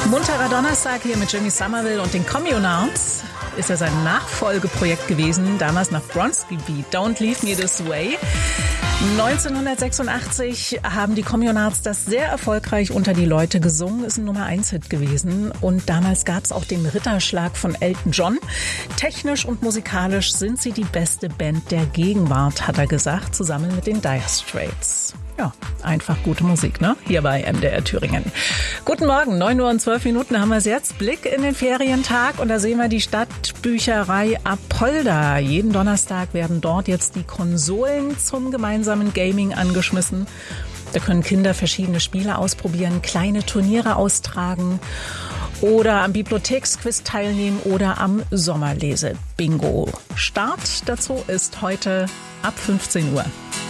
Munterer Donnerstag hier mit Jimmy Somerville und den Communards. Ist ja sein Nachfolgeprojekt gewesen, damals nach Bronski Beat, Don't Leave Me This Way. 1986 haben die Communards das sehr erfolgreich unter die Leute gesungen, ist ein Nummer-1-Hit gewesen. Und damals gab es auch den Ritterschlag von Elton John. Technisch und musikalisch sind sie die beste Band der Gegenwart, hat er gesagt, zusammen mit den Dire Straits. Ja, einfach gute Musik, ne? Hier bei MDR Thüringen. Guten Morgen, 9 Uhr und 12 Minuten haben wir es jetzt. Blick in den Ferientag und da sehen wir die Stadtbücherei Apolda. Jeden Donnerstag werden dort jetzt die Konsolen zum gemeinsamen Gaming angeschmissen. Da können Kinder verschiedene Spiele ausprobieren, kleine Turniere austragen oder am Bibliotheksquiz teilnehmen oder am Sommerlese-Bingo. Start dazu ist heute ab 15 Uhr.